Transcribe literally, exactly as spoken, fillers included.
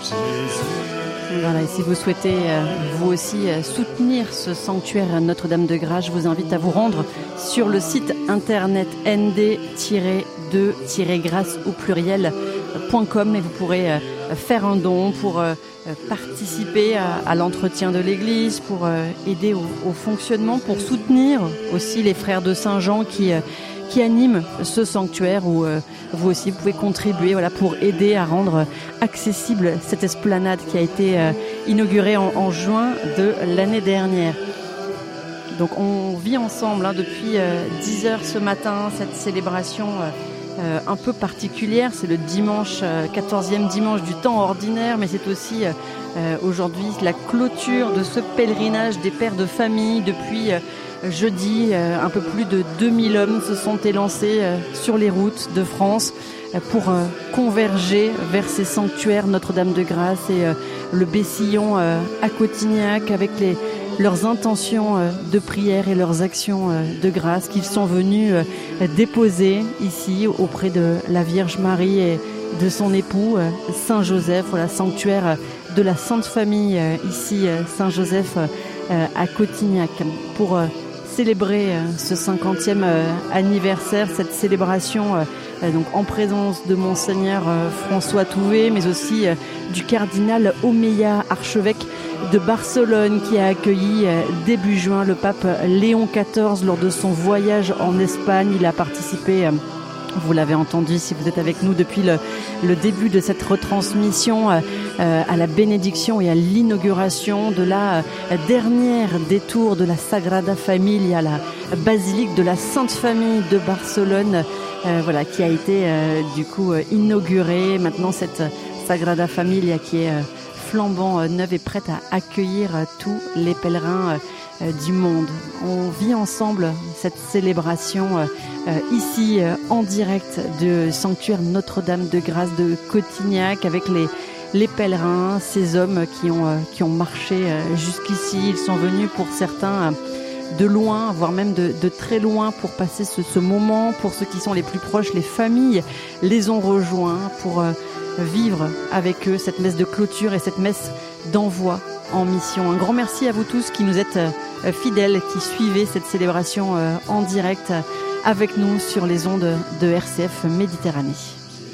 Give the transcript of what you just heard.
Voilà, et si vous souhaitez euh, vous aussi euh, soutenir ce sanctuaire Notre-Dame de Grâce, je vous invite à vous rendre sur le site internet n d tiret deux tiret grâce au pluriel point com et vous pourrez euh, faire un don pour euh, participer à, à l'entretien de l'église, pour euh, aider au, au fonctionnement, pour soutenir aussi les frères de Saint-Jean qui... Euh, qui anime ce sanctuaire où euh, vous aussi pouvez contribuer voilà, pour aider à rendre accessible cette esplanade qui a été euh, inaugurée en, en juin de l'année dernière. Donc on vit ensemble hein, depuis euh, dix heures ce matin cette célébration euh, euh, un peu particulière. C'est le dimanche, euh, quatorzième dimanche du temps ordinaire, mais c'est aussi euh, aujourd'hui la clôture de ce pèlerinage des pères de famille depuis... Euh, Jeudi, euh, un peu plus de deux mille hommes se sont élancés euh, sur les routes de France euh, pour euh, converger vers ces sanctuaires Notre-Dame de Grâce et euh, le Bessillon euh, à Cotignac avec les, leurs intentions euh, de prière et leurs actions euh, de grâce qu'ils sont venus euh, déposer ici auprès de la Vierge Marie et de son époux euh, Saint Joseph, voilà, sanctuaire de la Sainte Famille euh, ici euh, Saint Joseph euh, à Cotignac pour euh, célébrer euh, ce cinquantième euh, anniversaire, cette célébration euh, euh, donc en présence de Monseigneur euh, François Touvet, mais aussi euh, du cardinal Omeya, archevêque de Barcelone, qui a accueilli euh, début juin le pape Léon quatorze lors de son voyage en Espagne. Il a participé euh, Vous l'avez entendu si vous êtes avec nous depuis le, le début de cette retransmission euh, à la bénédiction et à l'inauguration de la euh, dernière des tours de la Sagrada Familia, la basilique de la Sainte Famille de Barcelone, euh, voilà, qui a été euh, du coup euh, inaugurée. Maintenant cette Sagrada Familia qui est euh, flambant euh, neuve et prête à accueillir euh, tous les pèlerins euh, du monde. On vit ensemble cette célébration euh, euh, ici euh, en direct de sanctuaire Notre-Dame de Grâce de Cotignac avec les les pèlerins, ces hommes qui ont euh, qui ont marché euh, jusqu'ici. Ils sont venus pour certains euh, de loin, voire même de, de très loin pour passer ce, ce moment. Pour ceux qui sont les plus proches, les familles les ont rejoints pour euh, vivre avec eux cette messe de clôture et cette messe d'envoi en mission. Un grand merci à vous tous qui nous êtes euh, fidèles, qui suivez cette célébration euh, en direct avec nous sur les ondes de R C F Méditerranée.